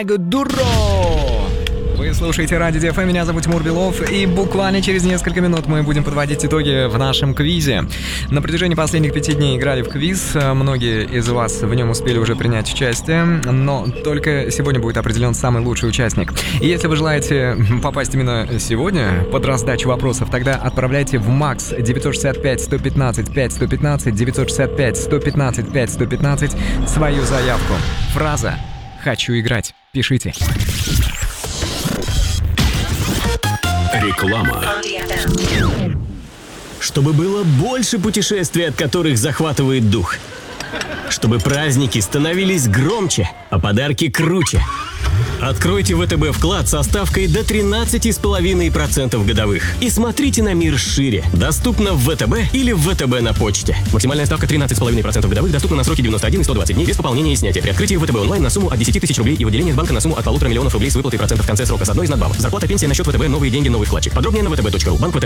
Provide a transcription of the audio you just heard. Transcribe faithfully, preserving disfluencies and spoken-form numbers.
Дуро! Вы слушаете Радио ДФМ, меня зовут Тимур Белов, и буквально через несколько минут мы будем подводить итоги в нашем квизе. На протяжении последних пяти дней играли в квиз, многие из вас в нем успели уже принять участие, но только сегодня будет определен самый лучший участник. И если вы желаете попасть именно сегодня под раздачу вопросов, тогда отправляйте в МАКС девятьсот шестьдесят пять сто пятнадцать пять сто пятнадцать девятьсот шестьдесят пять сто пятнадцать пять сто пятнадцать свою заявку. Фраза «Хочу играть». Пишите. Реклама. Чтобы было больше путешествий, от которых захватывает дух. Чтобы праздники становились громче, а подарки круче. Откройте ВТБ вклад со ставкой до тринадцать целых пять десятых процента годовых. И смотрите на мир шире. Доступно в ВТБ или в ВТБ на почте. Максимальная ставка тринадцать целых пять десятых процента годовых доступна на сроки девяносто один и сто двадцать дней без пополнения и снятия. При открытии ВТБ онлайн на сумму от десяти тысяч рублей и выделение из банка на сумму от полутора миллионов рублей с выплатой процентов в конце срока с одной из надбавок. Зарплата, пенсия на счет ВТБ, новые деньги, новый вкладчик. Подробнее на вэ тэ бэ точка ру. Банк ВТБ.